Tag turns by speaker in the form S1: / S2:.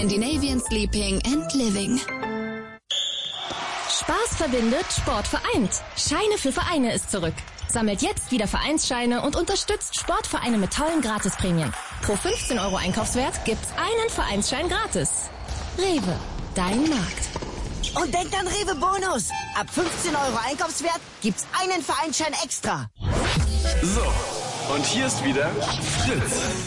S1: Scandinavian Sleeping and Living.
S2: Spaß verbindet, Sport vereint. Scheine für Vereine ist zurück. Sammelt jetzt wieder Vereinsscheine und unterstützt Sportvereine mit tollen Gratisprämien. Pro 15 € Einkaufswert gibt's einen Vereinsschein gratis. Rewe, dein Markt.
S3: Und denkt an Rewe Bonus. Ab 15 € Einkaufswert gibt's einen Vereinsschein extra.
S4: So, und hier ist wieder Fritz.